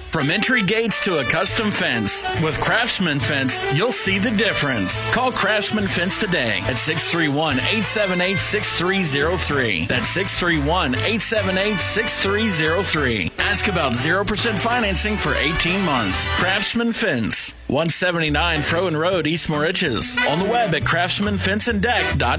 From entry gates to a custom fence, with Craftsman Fence, you'll see the difference. Call Craftsman Fence today at 631-878-6303. That's 631-878-6303. Ask about 0% financing for 18 months. Craftsman Fence, 179 Froen Road, East Moriches. On the web at craftsmanfenceanddeck.com.